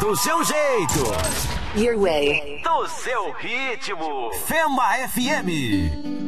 Do seu jeito. Your way. Do seu ritmo. Fema FM.